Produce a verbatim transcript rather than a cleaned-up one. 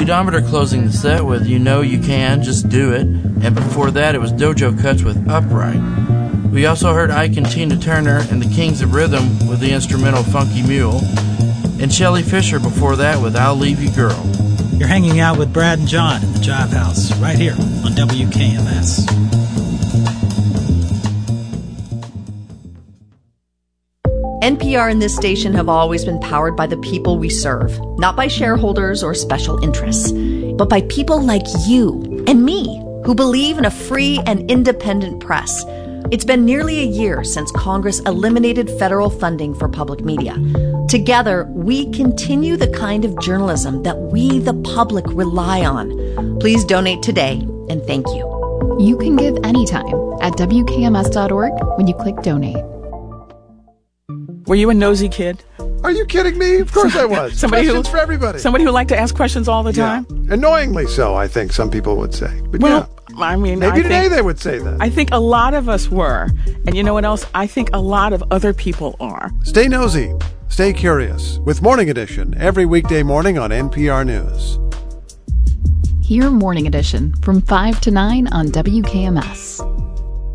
Speedometer closing the set with You Know You Can, Just Do It, and before that it was Dojo Cuts with Upright. We also heard Ike and Tina Turner and the Kings of Rhythm with the instrumental Funky Mule, and Shelley Fisher before that with I'll Leave You Girl. You're hanging out with Brad and John in the Jive House, right here on W K M S. N P R and this station have always been powered by the people we serve, not by shareholders or special interests, but by people like you and me who believe in a free and independent press. It's been nearly a year since Congress eliminated federal funding for public media. Together, we continue the kind of journalism that we, the public, rely on. Please donate today, and thank you. You can give anytime at W K M S dot org when you click donate. Were you a nosy kid? Are you kidding me? Of course I was. Somebody Questions who, for everybody. Somebody who liked to ask questions all the yeah. time? Annoyingly so, I think some people would say. But well, yeah. I mean, maybe I today think, they would say that. I think a lot of us were. And you know what else? I think a lot of other people are. Stay nosy. Stay curious with Morning Edition every weekday morning on N P R News. Hear Morning Edition from five to nine on W K M S.